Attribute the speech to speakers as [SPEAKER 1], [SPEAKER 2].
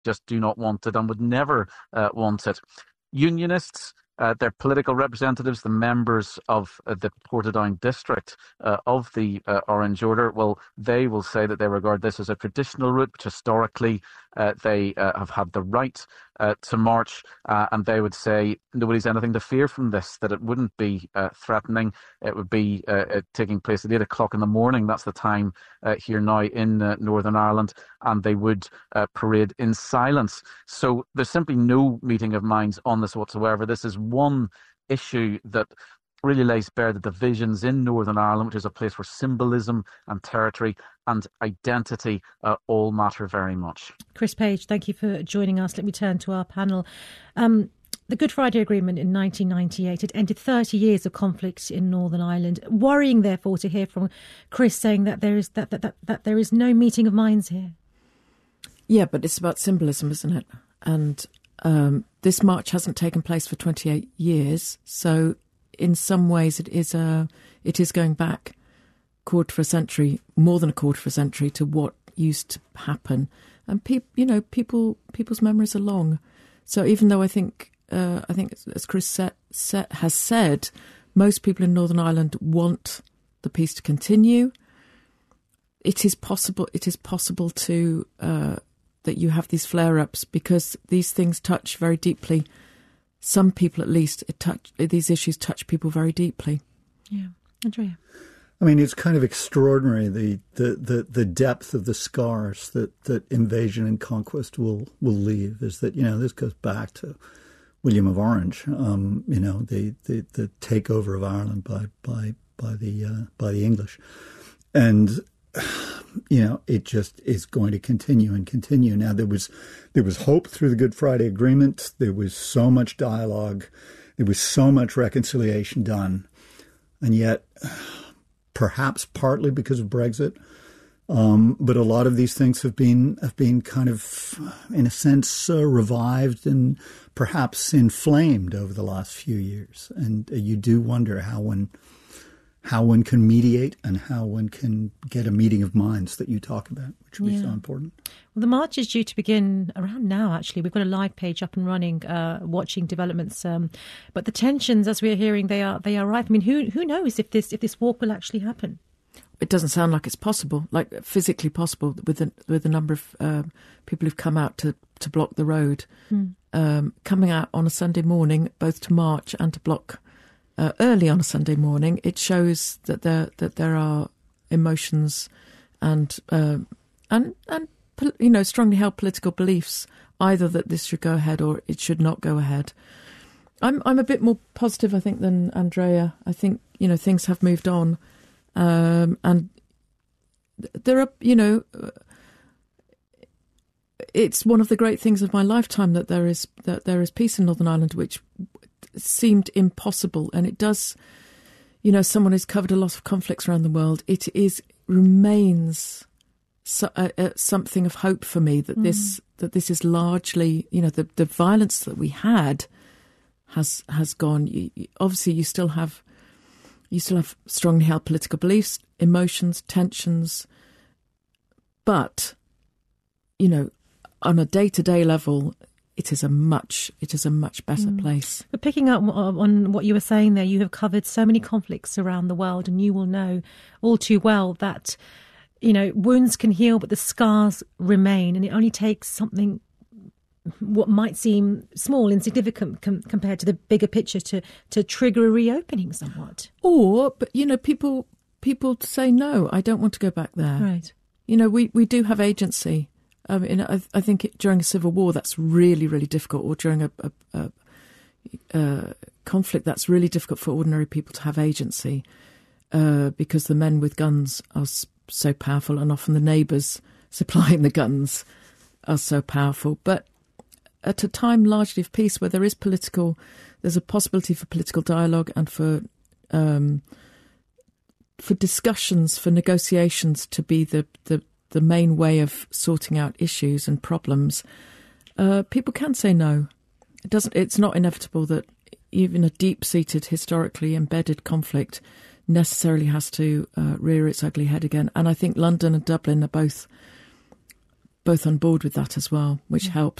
[SPEAKER 1] just do not want it and would never want it. Unionists, their political representatives, the members of the Portadown district of the Orange Order, well, they will say that they regard this as a traditional route, which historically they have had the right to march, and they would say nobody's anything to fear from this, that it wouldn't be threatening. It would be taking place at 8 o'clock in the morning. That's the time here now in Northern Ireland, and they would parade in silence. So there's simply no meeting of minds on this whatsoever. This is one issue that really lays bare the divisions in Northern Ireland, which is a place where symbolism and territory and identity all matter very much.
[SPEAKER 2] Chris Page, thank you for joining us. Let me turn to our panel. The Good Friday Agreement in 1998 had ended 30 years of conflict in Northern Ireland. Worrying, therefore, to hear from Chris saying that there is that there is no meeting of minds here.
[SPEAKER 3] Yeah, but it's about symbolism, isn't it? And this march hasn't taken place for 28 years, so in some ways it is going back more than a quarter of a century to what used to happen. And people's memories are long. So even though I think as Chris has said, most people in Northern Ireland want the peace to continue. It is possible to that you have these flare-ups because these things touch very deeply. Some people, at least, these issues touch people very deeply.
[SPEAKER 2] Yeah, Andrea.
[SPEAKER 4] I mean, it's kind of extraordinary the depth of the scars that invasion and conquest will leave. Is that this goes back to William of Orange. The takeover of Ireland by the English, and it just is going to continue and continue. Now, there was hope through the Good Friday Agreement. There was so much dialogue. There was so much reconciliation done. And yet, perhaps partly because of Brexit, but a lot of these things have been kind of, in a sense, revived and perhaps inflamed over the last few years. And you do wonder how one can mediate and how one can get a meeting of minds that you talk about, which would be so important.
[SPEAKER 2] Well, the march is due to begin around now, actually. We've got a live page up and running, watching developments. But the tensions, as we're hearing, they are rife. I mean, who knows if this walk will actually happen?
[SPEAKER 3] It doesn't sound like it's possible, like physically possible, with the number of people who've come out to block the road. Coming out on a Sunday morning, both to march and to block early on a Sunday morning, it shows that there are emotions and strongly held political beliefs, either that this should go ahead or it should not go ahead. I'm a bit more positive, I think, than Andrea. I think things have moved on, and there are it's one of the great things of my lifetime that there is peace in Northern Ireland, which seemed impossible. And it does, someone who's covered a lot of conflicts around the world, it remains something of hope for me that this is largely, the violence that we had has gone. Obviously, you still have strongly held political beliefs, emotions, tensions, but on a day-to-day level, it is a much better place.
[SPEAKER 2] But picking up on what you were saying there, you have covered so many conflicts around the world, and you will know all too well that wounds can heal, but the scars remain, and it only takes something what might seem small, insignificant compared to the bigger picture to trigger a reopening somewhat.
[SPEAKER 3] But people say, no, I don't want to go back there.
[SPEAKER 2] Right.
[SPEAKER 3] We do have agency. I think during a civil war that's really, really difficult, or during a conflict that's really difficult for ordinary people to have agency, because the men with guns are so powerful, and often the neighbours supplying the guns are so powerful. But at a time largely of peace, where there's a possibility for political dialogue and for discussions, for negotiations to be the main way of sorting out issues and problems, people can say no. It's not inevitable that even a deep-seated, historically embedded conflict necessarily has to rear its ugly head again. And I think London and Dublin are both both on board with that as well, which helps.